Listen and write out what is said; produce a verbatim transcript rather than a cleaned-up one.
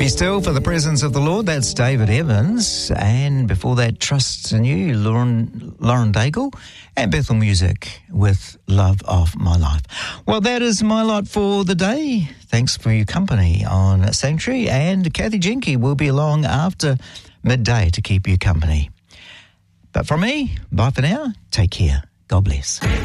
Be Still for the Presence of the Lord. That's David Evans. And before that, Trust in You, Lauren, Lauren Daigle. And Bethel Music with Love of My Life. Well, that is my lot for the day. Thanks for your company on Sanctuary. And Kathy Jenke will be along after midday to keep you company. But from me, bye for now. Take care. God bless.